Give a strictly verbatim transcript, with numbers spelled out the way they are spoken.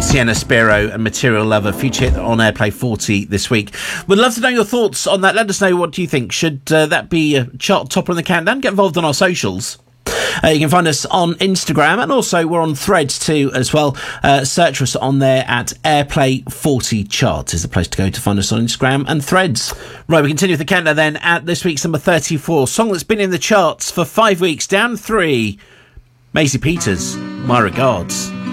Sienna Spiro and Material Lover, featured on Airplay forty this week. We'd love to know your thoughts on that. Let us know, what do you think? Should uh, that be a chart topper in the countdown? Get involved on our socials. Uh, you can find us on Instagram, and also we're on Threads too as well. Uh, search us on there at Airplay forty Charts is the place to go to find us on Instagram and Threads. Right, we continue with the countdown then at this week's number thirty-four. Song that's been in the charts for five weeks, down three. Maisie Peters, My Regards.